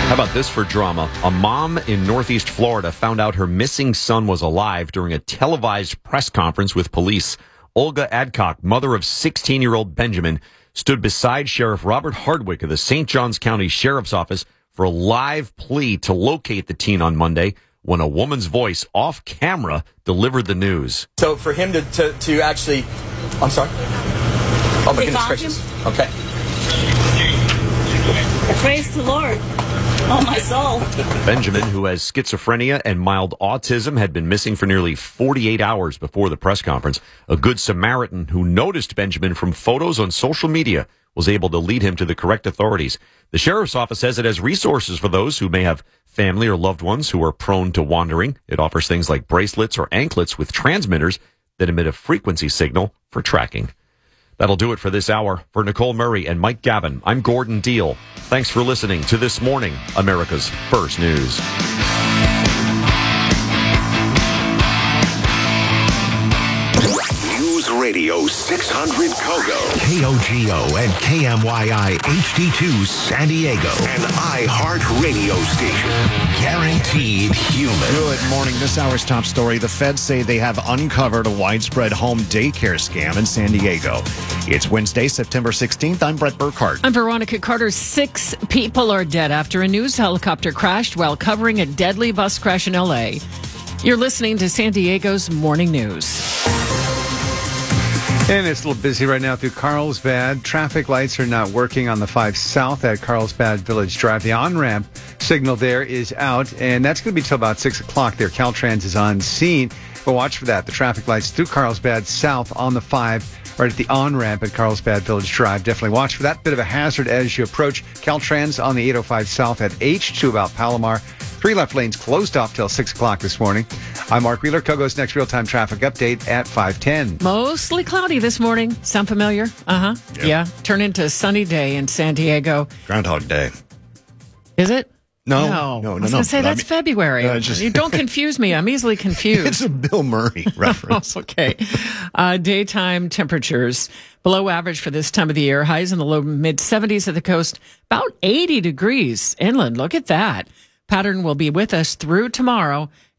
How about this for drama? A mom in Northeast Florida found out her missing son was alive during a televised press conference with police. Olga Adcock, mother of 16-year-old Benjamin, stood beside Sheriff Robert Hardwick of the St. Johns County Sheriff's Office for a live plea to locate the teen on Monday when a woman's voice off camera delivered the news. So for him to actually, I'm sorry? Oh my goodness gracious. Okay. Praise the Lord. Oh, my soul. Benjamin, who has schizophrenia and mild autism, had been missing for nearly 48 hours before the press conference. A good Samaritan who noticed Benjamin from photos on social media was able to lead him to the correct authorities. The sheriff's office says it has resources for those who may have family or loved ones who are prone to wandering. It offers things like bracelets or anklets with transmitters that emit a frequency signal for tracking. That'll do it for this hour. For Nicole Murray and Mike Gavin, I'm Gordon Deal. Thanks for listening to This Morning, America's First News. News Radio 600 Kogo, KOGO and KMYI HD2 San Diego, an iHeart radio station. Guaranteed human. Good morning. This hour's top story. The feds say they have uncovered a widespread home daycare scam in San Diego. It's Wednesday, September 16th. I'm Brett Burkhart. I'm Veronica Carter. 6 people are dead after a news helicopter crashed while covering a deadly bus crash in L.A. You're listening to San Diego's Morning News. And it's a little busy right now through Carlsbad. Traffic lights are not working on the 5 South at Carlsbad Village Drive. The on-ramp signal there is out, and that's going to be till about 6 o'clock there. Caltrans is on scene. But watch for that. The traffic lights through Carlsbad South on the 5, right at the on-ramp at Carlsbad Village Drive. Definitely watch for that. Bit of a hazard as you approach. Caltrans on the 805 South at H2 about Palomar. 3 left lanes closed off till 6 o'clock this morning. I'm Mark Wheeler. Kogo's next real-time traffic update at 5:10. Mostly cloudy this morning. Sound familiar? Yep. Yeah. Turn into a sunny day in San Diego. Groundhog Day. Is it? No. I was going to say that's February. You don't confuse me. I'm easily confused. It's a Bill Murray reference. Okay. Daytime temperatures below average for this time of the year. Highs in the low mid 70s at the coast. About 80 degrees inland. Look at that. Pattern will be with us through tomorrow.